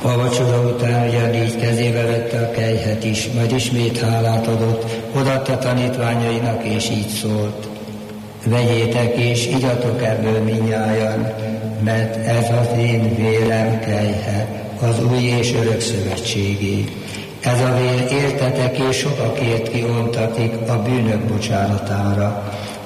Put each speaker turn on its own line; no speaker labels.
A vacsora után ugyanígy kezébe vette a kelyhet is, majd ismét hálát adott, odaadta tanítványainak, és így szólt: vegyétek és igyatok ebből mindnyájan, mert ez az én vérem kelyhe, az új és örök szövetségé. Ez a vér értetek és sokakért kiontatik a bűnök bocsánatára.